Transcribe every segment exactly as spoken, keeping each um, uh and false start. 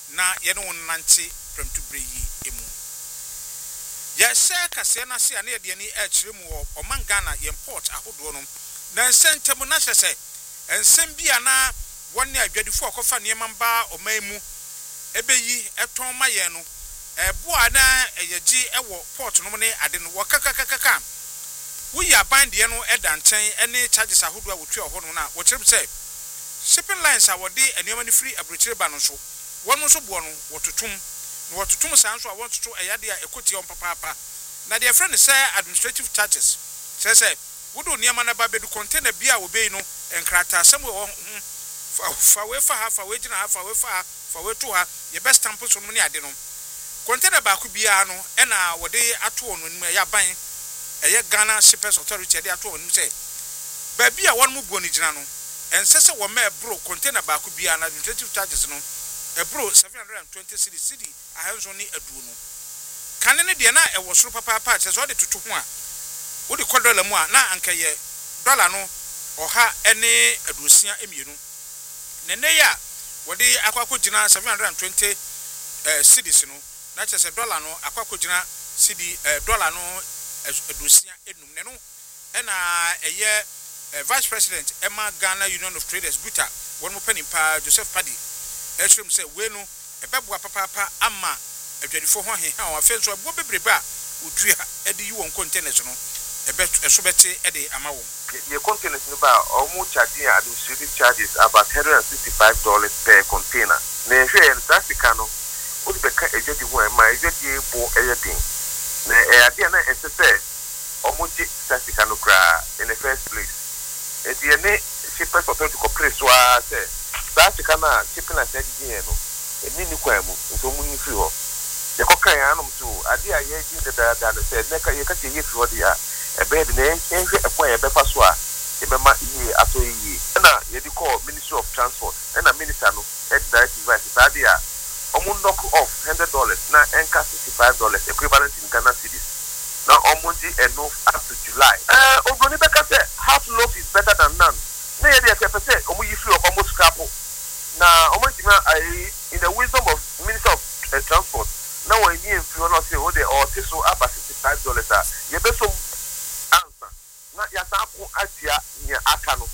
na yene won nante premtubre yi emu ye se kase na se na ye de ni e kire mu wo omangana ye port ahodo no na nsentemu na hyese ensem bia na wonne adwadifo akofa ne mamba omaimu ebeyi eton maye no eboa na eyeji ewo port no ne ade no wakakakaka wuyi aban de no edanten ene charges ahodo a wotwe ho no na wo kire se shipping lines a wode enema ni free abrochire ba no so wonu so bo no wototum no wototum san so a wototo eyade a ekoti on papa na de friend say administrative charges say say wodo niam na ba bedu container bia wo bei no enkrata asem wo fa we fa ha fa we gina ha fa we fa fa we to ha ye best stamp so no ne ade no container ba ku bia no e na wode ato no nim ya ban eye Ghana Shippers Authority de ato no say ba bia won mu bo ni gina no ensese wo me bro container ba ku bia na administrative charges no e bro seven hundred twenty cedi cedi ahanso ni adu no kan ne de na e wo soro papa papa che so de tutu ho a wo de kodola mu a na anka ye dollar no oha ene aduosia emienu ne ne ya wo de akwakọ gina seven hundred twenty eh cedis no na che se dollar no akwakọ gina cedi eh dollar no aduosia enum ne no e na eye Uh, Vice President Emma Ghana Union of Traders Guta one mo panim pa Joseph Paddy esrim say we no ebeboa papa papa ama adwadifo ho he ha o afenso ebo bebreba odua e de yi won containers no ebe eso bete e de ama won the containers no ba almost charging administrative charges about one hundred sixty-five dollars per container na hwe en traffic no o de beka ejodi ho e ma ejodi bo eyedin na e ade na ensese almost traffic no kra in the first place. The N A Shippers Authority corporate so say that kana shipping and servicing no e ni ni kwamu so mu ni free ho ye kokan anum so ade a ye gi da da da say na ka ye ka se ye free ho dia e be de na enhwe e kwa ye be fa so a e be ma yi ato yi na ye di call Ministry of Transport na minister no e direct advice that dia omu knock off one hundred dollars na enka sixty-five dollars equivalent in Ghana cedis. Now, Omunji enough up to July. Uh, Ogoni Beka said, half loaf is better than none. Nay, they are saying, Omu Yifu or almost scrapo. Now, Omunjima, in the wisdom of Minister of uh, Transport, now I need to not say, oh, they are so up at sixty-five dollars. You better answer. Now, Yasapo Atia near Akano.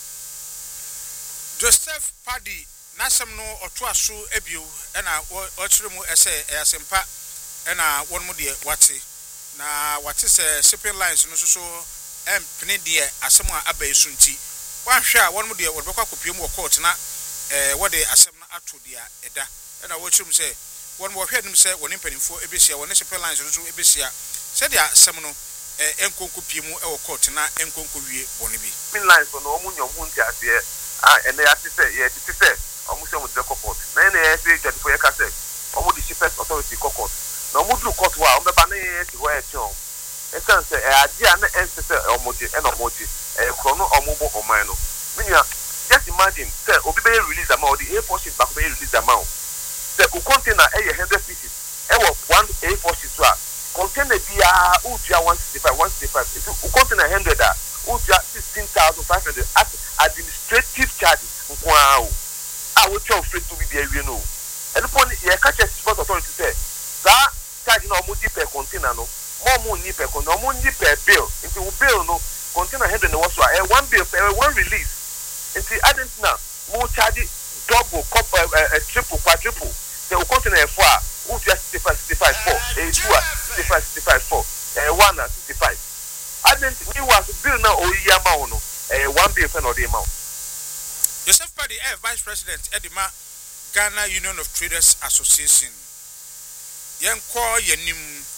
Joseph Paddy, Nasam no or Twasu Ebu, and I watch them essay as impa, and I one more dear, what's it? Na what is a shipping lines no so em pene de asem a abayisu nti wan hwe a won mo de wo bekwa kopiem wo court na eh wo de asem na ato de eda na wo chirum se won mo hwe nim se won mpanimfo ebesia won shipping lines no so ebesia se de asem no eh enkonko piem e wo court na enkonko wie bone bi shipping lines no omu nyom hu nti ase ah ene ya se ye ti se omu se mo de court na ene ya se jadi fo ye ka se omu di Shippers Authority court no mudu court wa on be ba na ye ti ho e ti on e san se e ade a na ense se omoje e no omoje e krono omobo oman no minia just imagine say obi be release amount the A four sheet back be release amount the container e one hundred pieces e wo one A four sheet so a container bia utua one sixty-five one sixty-five it container one hundred a utua sixteen thousand five hundred as administrative charges wow a wo twa free to be there we no and upon ye catch Shippers Authority say that charge no mo di per container no more mo ni per container mo ni per bill into bill no container one hundred no so e one bill per one release into adding now mo charge double couple uh, uh, triple quadruple the container for who just sixty-five sixty-five four e two sixty-five sixty-five four e one sixty-five adding new was bill now o yi amount no e one bill per no the amount. Joseph Paddy, eh, Vice President Edima Ghana Union of Traders Association. Yenko yenim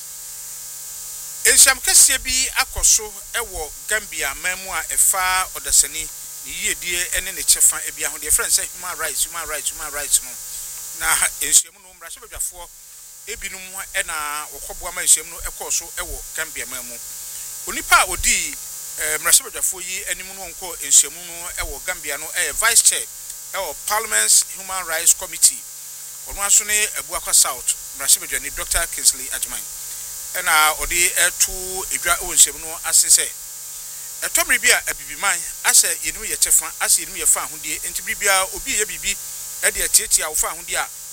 ensham kese bi akoso ewo Gambia mamu a efa odasani yiyedie ene ne chefa e bia ho de friend say human rights human rights human rights no na ensham no mra so badwafo ebinum e na wokoboa ma ensham no ekoso ewo Gambia mamu onipa odi mra so badwafo yi anim no nko ensham no ewo Gambia no e vice chair ewo Parliament's Human Rights Committee ono aso ne Abuakwa South Mrashibedwani Doctor Kingsley Ajman ena odi etu edwa onsem no asese etomri bia abibiman ase yenim ye chefa ase yenim ye fa ahudie enti bibia obi ye bibi e de tietia wo fa ahudie a